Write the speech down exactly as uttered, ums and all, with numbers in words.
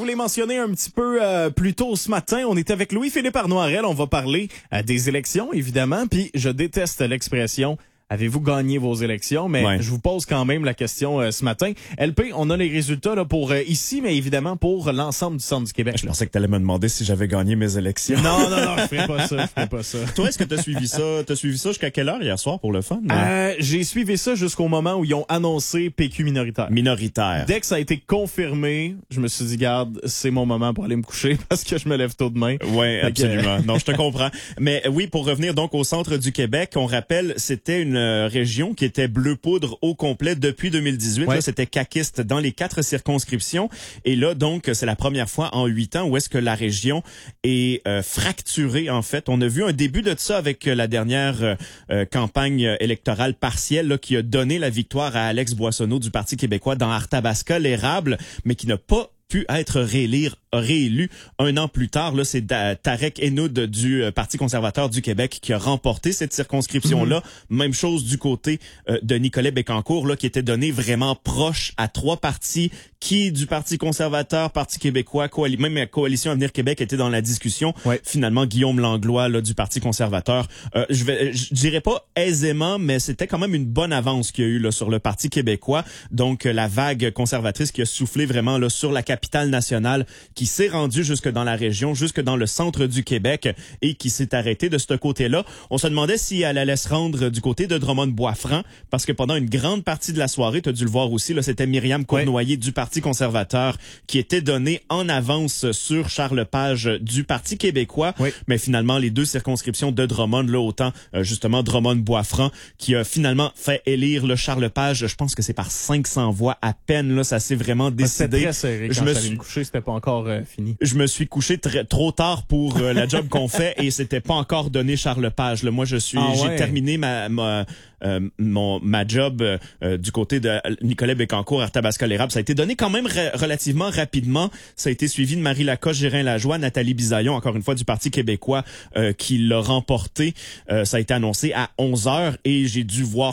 vous l'ai mentionné un petit peu euh, plus tôt ce matin, on est avec Louis-Philippe Arnoirel. On va parler euh, des élections, évidemment. Puis je déteste l'expression « Avez-vous gagné vos élections? » Mais ouais. je vous pose quand même la question euh, ce matin. L P, on a les résultats là, pour euh, ici, mais évidemment pour l'ensemble du centre du Québec. Je pensais que tu allais me demander si j'avais gagné mes élections. Non, non, non, je ferais pas ça, je ferais pas ça. Toi, est-ce que tu as suivi ça? T'as suivi ça jusqu'à quelle heure hier soir pour le fun? Euh, j'ai suivi ça jusqu'au moment où ils ont annoncé P Q minoritaire. Minoritaire. Dès que ça a été confirmé, je me suis dit, garde, c'est mon moment pour aller me coucher parce que je me lève tôt demain. Oui, absolument. Non, je te comprends. Mais oui, pour revenir donc au centre du Québec, on rappelle, c'était une euh, région qui était bleu poudre au complet depuis deux mille dix-huit. Ouais. Là, c'était caquiste dans les quatre circonscriptions. Et là, donc, c'est la première fois en huit ans où est-ce que la région est euh, fracturée, en fait. On a vu un début de ça avec la dernière euh, campagne électorale partielle là, qui a donné la victoire à Alex Boissonnault du Parti québécois dans Arthabasca, l'érable, mais qui n'a pas pu être réélire, réélu un an plus tard. Là, c'est Tarek Enoud du Parti conservateur du Québec qui a remporté cette circonscription-là. Mmh. Même chose du côté euh, de Nicolas Bécancour, là, qui était donné vraiment proche à trois partis qui, du Parti conservateur, Parti québécois, coali- même la Coalition Avenir Québec était dans la discussion. Ouais. Finalement, Guillaume Langlois là, du Parti conservateur, euh, je vais, je dirais pas aisément, mais c'était quand même une bonne avance qu'il y a eu là, sur le Parti québécois. Donc, la vague conservatrice qui a soufflé vraiment là, sur la capitale nationale, qui s'est rendue jusque dans la région, jusque dans le centre du Québec et qui s'est arrêtée de ce côté-là. On se demandait si elle allait se rendre du côté de Drummond-Boisfranc, parce que pendant une grande partie de la soirée, tu as dû le voir aussi, là, c'était Myriam Cournoyer ouais. du Parti conservateur qui était donnée en avance sur Charles Page du Parti québécois. Oui. Mais finalement, les deux circonscriptions de Drummond, là, autant euh, justement Drummond-Boisfranc, qui a finalement fait élire le Charles Page, je pense que c'est par cinq cents voix à peine, là, ça s'est vraiment décidé. C'était très serré quand je me suis me couché, c'était pas encore euh, fini. Je me suis couché très, trop tard pour euh, la job qu'on fait et c'était pas encore donné Charles Page. Là. Moi, je suis, ah, j'ai ouais. terminé ma, ma Euh, mon ma job euh, du côté de Nicolas Bécancour, Arthabasca l'érable. Ça a été donné quand même re- relativement rapidement. Ça a été suivi de Marie Lacoste, Gérin Lajoie, Nathalie Bisaillon, encore une fois du Parti québécois, euh, qui l'a remporté. Euh, ça a été annoncé à onze heures et j'ai dû voir